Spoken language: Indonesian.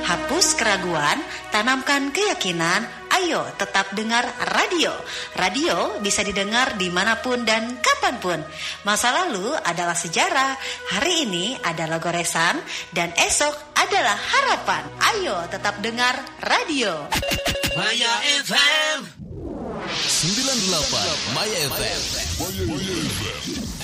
Hapus keraguan, tanamkan keyakinan. Ayo tetap dengar radio. Radio bisa didengar dimanapun dan kapanpun. Masa lalu adalah sejarah, hari ini adalah goresan, dan esok adalah harapan. Ayo tetap dengar radio. Maya FM 98 Maya FM.